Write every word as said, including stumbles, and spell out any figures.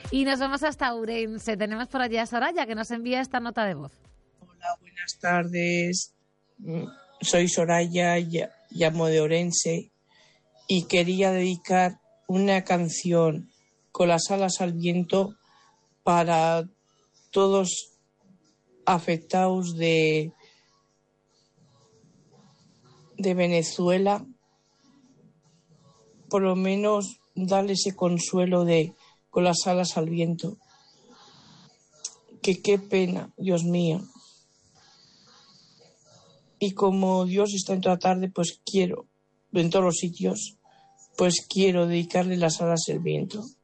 Y nos vamos hasta Ourense. Tenemos por allá a Soraya, que nos envía esta nota de voz. Hola, buenas tardes. Soy Soraya, llamo de Ourense y quería dedicar una canción con las alas al viento para todos afectados de, de Venezuela. Por lo menos darle ese consuelo de con las alas al viento. Que qué pena, Dios mío. Y como Dios está en toda tarde, pues quiero, en todos los sitios, pues quiero dedicarle las alas al viento.